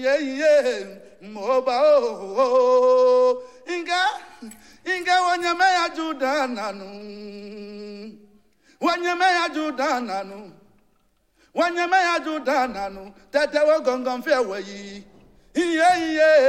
moba inga wanyame ya judananu wanyame ya judananu tete wo gongon fe weyi